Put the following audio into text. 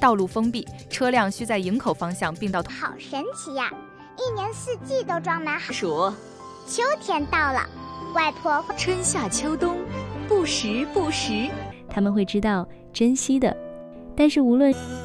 道路封闭，车辆需在营口方向并道。 好神奇呀！一年四季都装满数。 秋天到了，外婆春夏秋冬，不时不食。 他们会知道珍惜的，但是无论